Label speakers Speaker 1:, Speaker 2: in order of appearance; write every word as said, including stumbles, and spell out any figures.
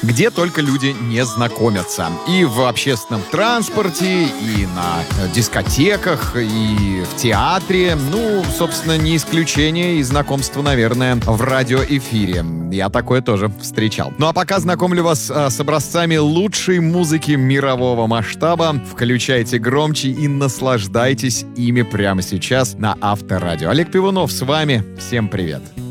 Speaker 1: где только люди не знакомятся. И в общественном транспорте, и на дискотеках, и в театре. Ну, собственно, не исключение и знакомство, наверное, в радиоэфире. Я такое тоже встречал. Ну а пока знакомлю вас а, с образцами лучшей музыки мирового масштаба. Включайте громче и наслаждайтесь ими прямо сейчас на Авторадио. Олег Пивунов с вами. Всем привет.